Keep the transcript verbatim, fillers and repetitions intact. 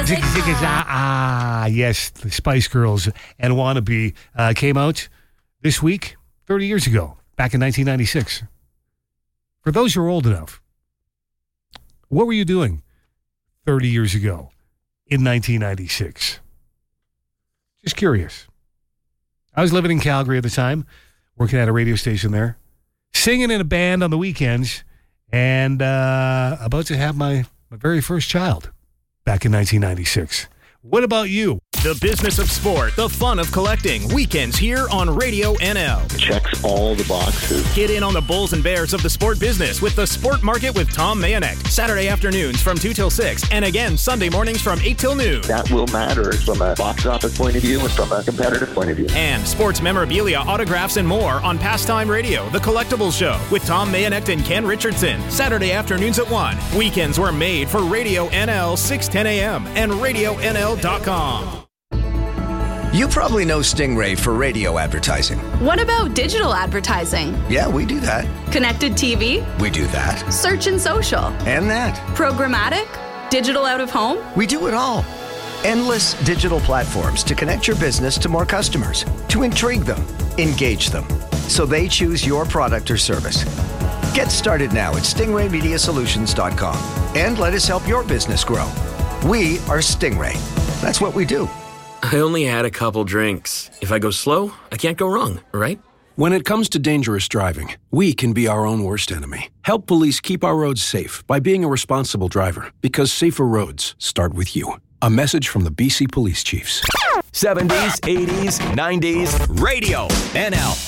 Ziggy, ziggy, ah, ah, yes, the Spice Girls and Wannabe uh, came out this week, thirty years ago, back in nineteen ninety-six. For those who are old enough, what were you doing thirty years ago in nineteen ninety-six? Just curious. I was living in Calgary at the time, working at a radio station there, singing in a band on the weekends, and uh, about to have my, my very first child back in nineteen ninety-six. What about you? The business of sport, the fun of collecting. Weekends here on Radio N L. Checks all the boxes. Get in on the bulls and bears of the sport business with the Sport Market with Tom Mayonek. Saturday afternoons from two till six, and again Sunday mornings from eight till noon. That will matter from a box office point of view and from a competitive point of view. And sports memorabilia, autographs, and more on Pastime Radio, The Collectibles Show with Tom Mayonek and Ken Richardson. Saturday afternoons at one. Weekends were made for Radio N L, six ten a.m. and radio N L dot com. You probably know Stingray for radio advertising. What about digital advertising? Yeah, we do that. Connected T V? We do that. Search and social? And that. Programmatic? Digital out of home? We do it all. Endless digital platforms to connect your business to more customers, to intrigue them, engage them, so they choose your product or service. Get started now at stingray media solutions dot com and let us help your business grow. We are Stingray. That's what we do. I only had a couple drinks. If I go slow, I can't go wrong, right? When it comes to dangerous driving, we can be our own worst enemy. Help police keep our roads safe by being a responsible driver, because safer roads start with you. A message from the B C Police Chiefs. seventies, eighties, nineties, Radio N L.